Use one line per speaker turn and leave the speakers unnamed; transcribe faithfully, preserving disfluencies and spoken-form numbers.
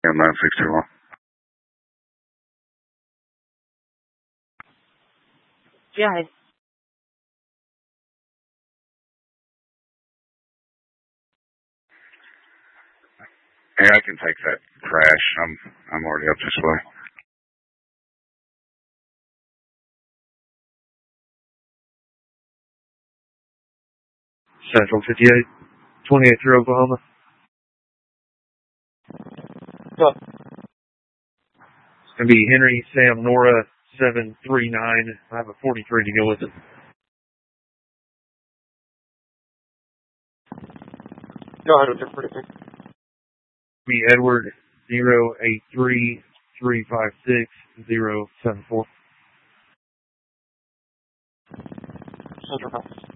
Yeah, nine six two one.
Yeah.
Hey, I can take that crash. I'm I'm already up this way.
Central fifty-eight, twenty-eight through Oklahoma.
Go.
It's going to be Henry Sam Nora seven three nine. I have a forty-three to go with it.
Go ahead with your predicting.
Be Edward zero eight three three five six zero seven four.
Central Compass.